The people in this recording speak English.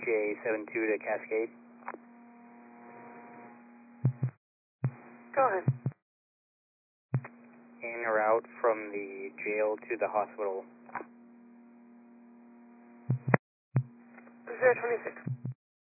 ETA 72 to Cascade. Go ahead. En route from the jail to the hospital. 026.